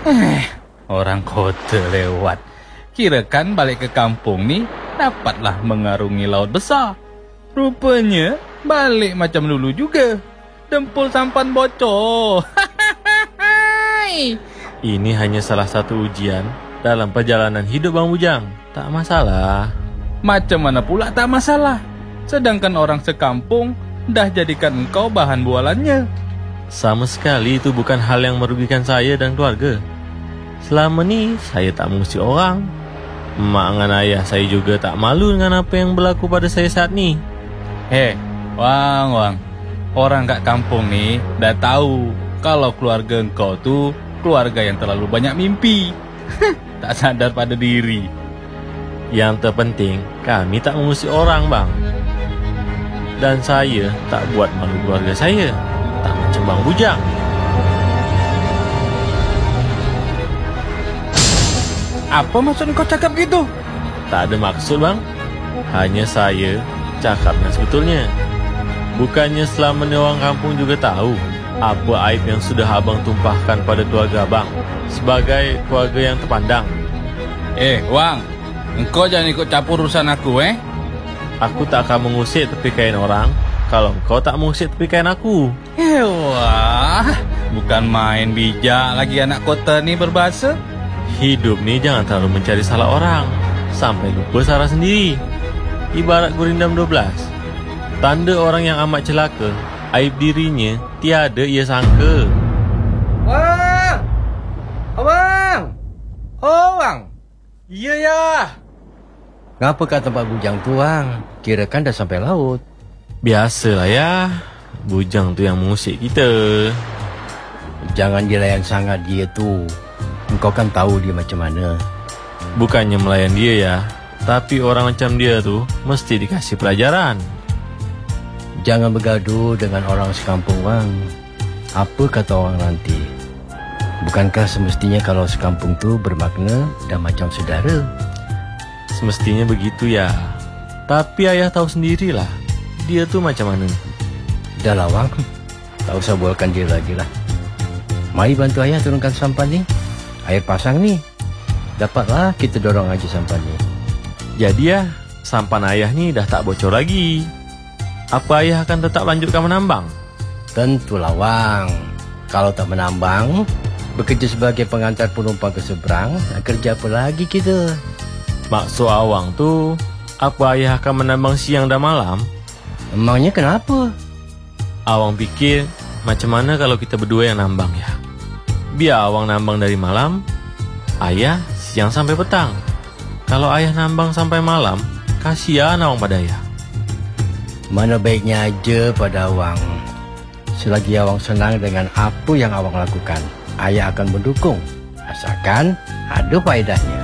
Orang kota lewat. Kirakan balik ke kampung ni dapatlah mengarungi laut besar. Rupanya balik macam dulu juga. Dempul sampan bocor. Ini hanya salah satu ujian dalam perjalanan hidup Bang Bujang. Tak masalah. Macam mana pula tak masalah? Sedangkan orang sekampung dah jadikan engkau bahan bualannya. Sama sekali itu bukan hal yang merugikan saya dan keluarga. Selama ni saya tak mengusik orang. Mak dengan ayah saya juga tak malu dengan apa yang berlaku pada saya saat ni. Wang. Orang kat kampung ni dah tahu kalau keluarga engkau tu keluarga yang terlalu banyak mimpi. Tak sadar pada diri. Yang terpenting, kami tak mengusik orang, Bang. Dan saya tak buat malu keluarga saya. Tak macam Bang Bujang. Apa maksud kau cakap gitu? Tak ada maksud, Bang. Hanya saya cakap yang sebetulnya. Bukannya selama ni orang kampung juga tahu apa aib yang sudah abang tumpahkan pada keluarga abang sebagai keluarga yang terpandang. Wang, engkau jangan ikut campur urusan aku, Aku tak akan mengusik tepi kain orang kalau engkau tak mengusik tepi kain aku. Wah, bukan main bijak lagi anak kota ni berbahasa. Hidup ni jangan terlalu mencari salah orang sampai lupa salah sendiri. Ibarat Gurindam 12. Tanda orang yang amat celaka, aib dirinya tiada ia sangka. Wang! Abang! Oh, Wang! Ya, ya. Ngapa kat tempat bujang tu, Wang? Kirakan dah sampai laut. Biasalah ya, bujang tu yang mengusik kita. Jangan dilayan sangat dia tu. Engkau kan tahu dia macam mana. Bukannya melayan dia ya, tapi orang macam dia tu mesti dikasih pelajaran. Jangan bergaduh dengan orang sekampung, Wang. Apa kata orang nanti? Bukankah semestinya kalau sekampung tu bermakna dan macam saudara? Semestinya begitu ya. Tapi ayah tahu sendirilah, dia tu macam mana. Dah lah, Wang. Tak usah bualkan dia lagi lah. Mari bantu ayah turunkan sampan ni. Air pasang ni. Dapatlah kita dorong aja sampan ni. Jadi ya, sampan ayah ni dah tak bocor lagi. Apa ayah akan tetap lanjutkan menambang? Tentulah, Wang. Kalau tak menambang, bekerja sebagai pengantar penumpang ke seberang, nak kerja apa lagi kita? Maksud awang tu, apa ayah akan menambang siang dan malam? Emangnya kenapa? Awang pikir, macam mana kalau kita berdua yang nambang ya? Biar awang nambang dari malam, ayah siang sampai petang. Kalau ayah nambang sampai malam, kasihan awang pada ayah. Mana baiknya aja pada awang. Selagi awang senang dengan apa yang awang lakukan, ayah akan mendukung. Asalkan ada faedahnya.